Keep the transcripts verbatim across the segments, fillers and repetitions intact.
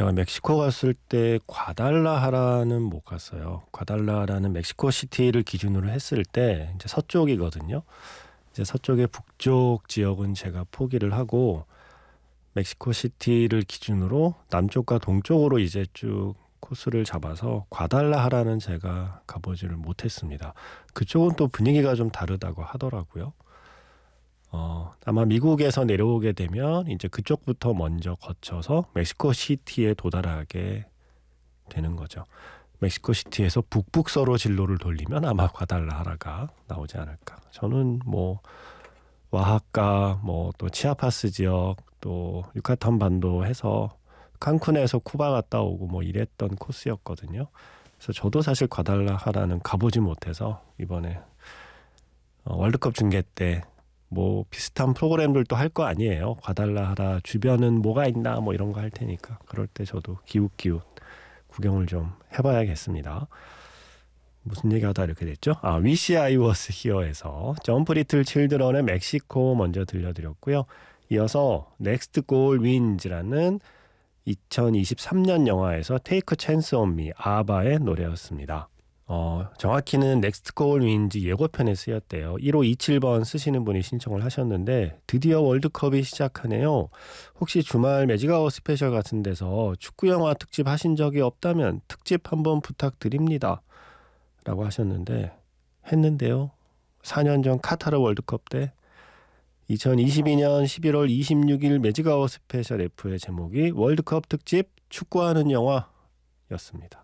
제가 멕시코 갔을 때 과달라하라는 못 갔어요. 과달라라는 멕시코 시티를 기준으로 했을 때 이제 서쪽이거든요. 이제 서쪽의 북쪽 지역은 제가 포기를 하고 멕시코 시티를 기준으로 남쪽과 동쪽으로 이제 쭉 코스를 잡아서 과달라하라는 제가 가보지를 못했습니다. 그쪽은 또 분위기가 좀 다르다고 하더라고요. 어, 아마 미국에서 내려오게 되면 이제 그쪽부터 먼저 거쳐서 멕시코 시티에 도달하게 되는 거죠. 멕시코 시티에서 북북서로 진로를 돌리면 아마 과달라하라가 나오지 않을까. 저는 뭐 와하카, 뭐 또 치아파스 지역, 또 유카탄 반도 해서 칸쿤에서 쿠바 갔다 오고 뭐 이랬던 코스였거든요. 그래서 저도 사실 과달라하라는 가보지 못해서 이번에 어, 월드컵 중계 때 뭐 비슷한 프로그램들도 할 거 아니에요. 과달라하라 주변은 뭐가 있나 뭐 이런 거 할 테니까 그럴 때 저도 기웃기웃 구경을 좀 해봐야겠습니다. 무슨 얘기하다 이렇게 됐죠? 아, Wish I Was Here에서 점프 리틀 칠드런의 멕시코 먼저 들려드렸고요. 이어서 Next Goal Wins라는 이천이십삼 년 영화에서 Take a Chance on Me, 아바의 노래였습니다. 어, 정확히는 Next Goal Wins 예고편에 쓰였대요. 일오이칠 번 쓰시는 분이 신청을 하셨는데 드디어 월드컵이 시작하네요. 혹시 주말 매직아워 스페셜 같은 데서 축구영화 특집 하신 적이 없다면 특집 한번 부탁드립니다. 라고 하셨는데 했는데요. 사 년 전 카타르 월드컵 때 이천이십이 년 십일월 이십육일 매직아워 스페셜 F의 제목이 월드컵 특집 축구하는 영화였습니다.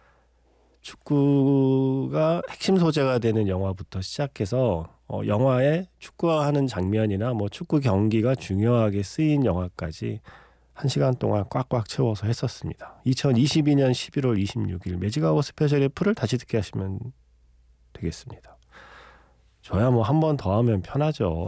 축구가 핵심 소재가 되는 영화부터 시작해서 어, 영화에 축구하는 장면이나 뭐 축구 경기가 중요하게 쓰인 영화까지 한 시간 동안 꽉꽉 채워서 했었습니다. 이천이십이 년 십일월 이십육일 매직아워 스페셜 F를 다시 듣게 하시면 되겠습니다. 저야 뭐 한 번 더 하면 편하죠.